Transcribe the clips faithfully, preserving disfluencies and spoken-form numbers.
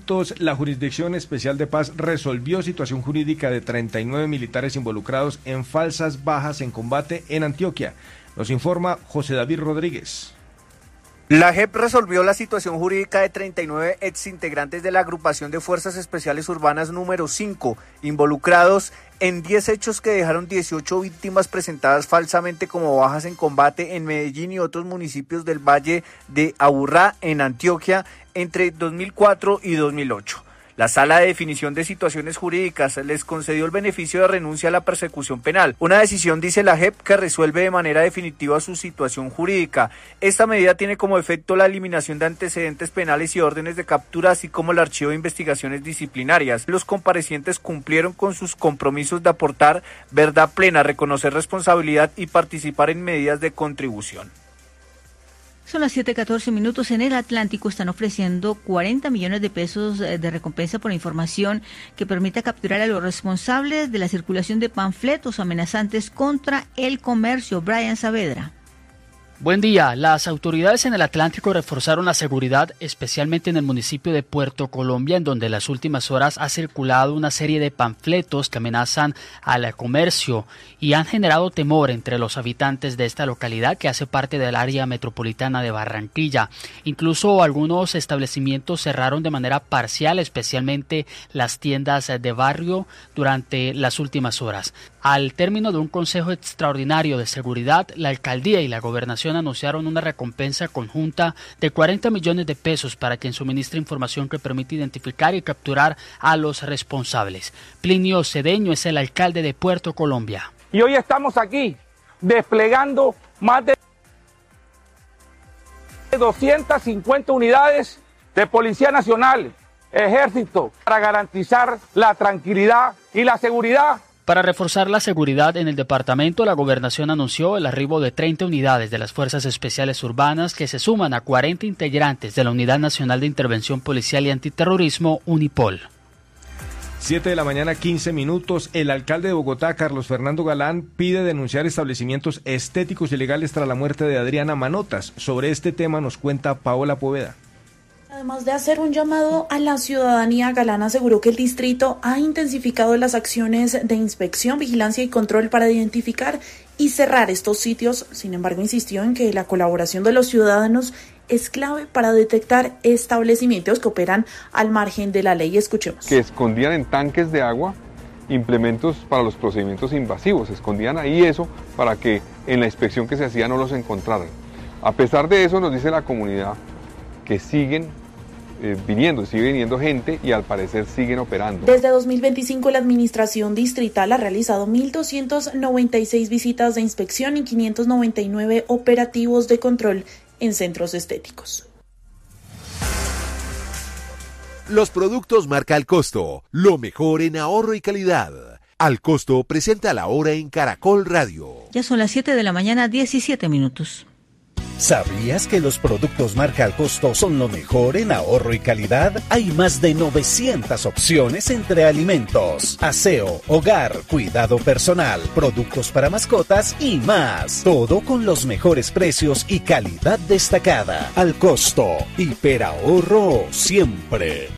minutos, la Jurisdicción Especial de Paz resolvió situación jurídica de treinta y nueve militares involucrados en falsas bajas en combate en Antioquia. Nos informa José David Rodríguez. La J E P resolvió la situación jurídica de treinta y nueve exintegrantes de la Agrupación de Fuerzas Especiales Urbanas número cinco, involucrados en diez hechos que dejaron dieciocho víctimas presentadas falsamente como bajas en combate en Medellín y otros municipios del Valle de Aburrá, en Antioquia, entre dos mil cuatro y dos mil ocho. La Sala de Definición de Situaciones Jurídicas les concedió el beneficio de renuncia a la persecución penal, una decisión, dice la J E P, que resuelve de manera definitiva su situación jurídica. Esta medida tiene como efecto la eliminación de antecedentes penales y órdenes de captura, así como el archivo de investigaciones disciplinarias. Los comparecientes cumplieron con sus compromisos de aportar verdad plena, reconocer responsabilidad y participar en medidas de contribución. Son las siete catorce minutos. En el Atlántico están ofreciendo cuarenta millones de pesos de recompensa por información que permita capturar a los responsables de la circulación de panfletos amenazantes contra el comercio. Brian Saavedra. Buen día. Las autoridades en el Atlántico reforzaron la seguridad, especialmente en el municipio de Puerto Colombia, en donde en las últimas horas ha circulado una serie de panfletos que amenazan al comercio y han generado temor entre los habitantes de esta localidad que hace parte del área metropolitana de Barranquilla. Incluso algunos establecimientos cerraron de manera parcial, especialmente las tiendas de barrio, durante las últimas horas. Al término de un consejo extraordinario de seguridad, la alcaldía y la gobernación anunciaron una recompensa conjunta de cuarenta millones de pesos para quien suministre información que permite identificar y capturar a los responsables. Plinio Cedeño es el alcalde de Puerto Colombia. Y hoy estamos aquí desplegando más de doscientas cincuenta unidades de Policía Nacional, Ejército, para garantizar la tranquilidad y la seguridad. Para reforzar la seguridad en el departamento, la gobernación anunció el arribo de treinta unidades de las Fuerzas Especiales Urbanas que se suman a cuarenta integrantes de la Unidad Nacional de Intervención Policial y Antiterrorismo, UNIPOL. siete de la mañana, quince minutos. El alcalde de Bogotá, Carlos Fernando Galán, pide denunciar establecimientos estéticos ilegales tras la muerte de Adriana Manotas. Sobre este tema nos cuenta Paola Poveda. Además de hacer un llamado a la ciudadanía, Galán aseguró que el distrito ha intensificado las acciones de inspección, vigilancia y control para identificar y cerrar estos sitios. Sin embargo, insistió en que la colaboración de los ciudadanos es clave para detectar establecimientos que operan al margen de la ley. Escuchemos. Que escondían en tanques de agua implementos para los procedimientos invasivos, escondían ahí eso para que en la inspección que se hacía no los encontraran. A pesar de eso, nos dice la comunidad que siguen eh, viniendo, sigue viniendo gente y al parecer siguen operando. Desde dos mil veinticinco la administración distrital ha realizado mil doscientas noventa y seis visitas de inspección y quinientos noventa y nueve operativos de control en centros estéticos. Los productos marca Al Costo, lo mejor en ahorro y calidad. Al Costo presenta la hora en Caracol Radio. Ya son las siete de la mañana, diecisiete minutos. ¿Sabías que los productos marca Al Costo son lo mejor en ahorro y calidad? Hay más de novecientas opciones entre alimentos, aseo, hogar, cuidado personal, productos para mascotas y más. Todo con los mejores precios y calidad destacada. Al Costo, hiperahorro siempre.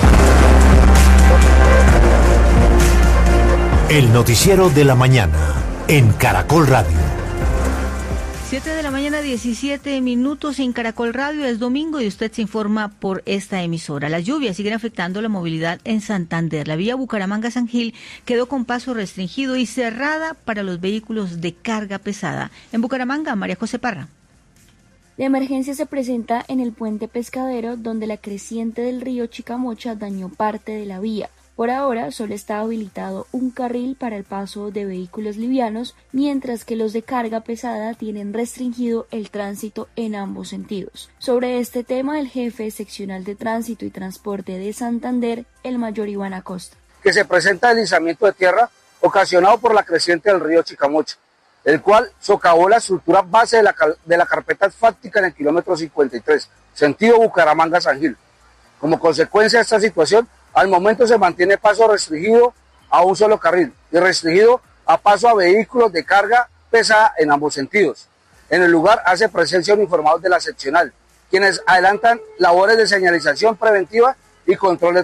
El noticiero de la mañana en Caracol Radio. siete de la mañana, diecisiete minutos en Caracol Radio. Es domingo y usted se informa por esta emisora. Las lluvias siguen afectando la movilidad en Santander. La vía Bucaramanga-San Gil quedó con paso restringido y cerrada para los vehículos de carga pesada. En Bucaramanga, María José Parra. La emergencia se presenta en el puente Pescadero, donde la creciente del río Chicamocha dañó parte de la vía. Por ahora solo está habilitado un carril para el paso de vehículos livianos, mientras que los de carga pesada tienen restringido el tránsito en ambos sentidos. Sobre este tema, el jefe seccional de Tránsito y Transporte de Santander, el mayor Iván Acosta. Que se presenta deslizamiento de tierra ocasionado por la creciente del río Chicamocha, el cual socavó la estructura base de la, de la carpeta asfáltica en el kilómetro cincuenta y tres, sentido Bucaramanga-San Gil. Como consecuencia de esta situación, al momento se mantiene paso restringido a un solo carril y restringido a paso a vehículos de carga pesada en ambos sentidos. En el lugar hace presencia uniformados de la seccional, quienes adelantan labores de señalización preventiva y control de